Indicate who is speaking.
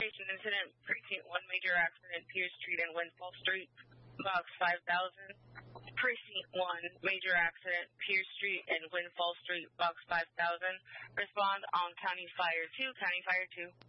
Speaker 1: Station incident, Precinct 1 major accident, Pierce Street and Windfall Street, box 5000. Precinct 1 major accident, Pierce Street and Windfall Street, box 5000. Respond on County Fire 2, County Fire 2.